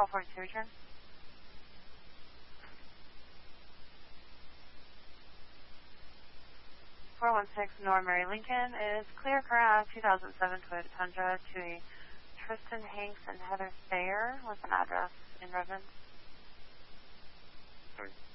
42 return. 416 North Mary Lincoln is clear craft 2007 Toyota Tundra to a Tristan Hanks and Heather Thayer with an address in Redmond.